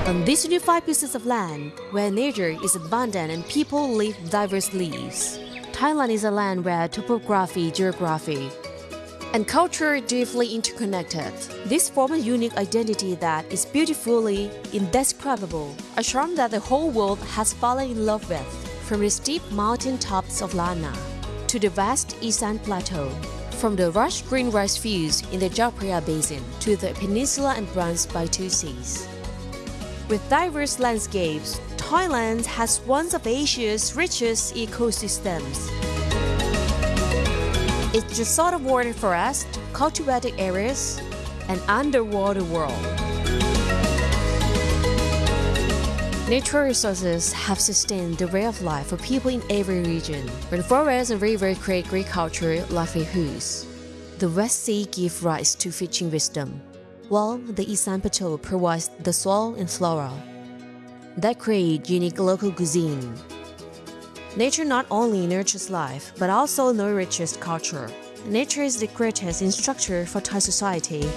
On these unified pieces of land, where nature is abundant and people live diverse lives, Thailand is a land where topography, geography, and culture are deeply interconnected. This forms a unique identity that is beautifully indescribable, a charm that the whole world has fallen in love with, from the steep mountain tops of Lana to the vast Isan Plateau, from the lush green rice fields in the Chao Phraya Basin to the peninsula embraced by two seas. With diverse landscapes, Thailand has one of Asia's richest ecosystems. It's the sort of water forest, cultivated areas, and underwater world. Natural resources have sustained the way of life for people in every region. When forests and rivers create agricultural livelihoods, the West Sea gives rise to fishing wisdom, while the Isan Plateau provides the soil and flora that create unique local cuisine. Nature not only nurtures life, but also nourishes culture. Nature is the greatest instructor for Thai society.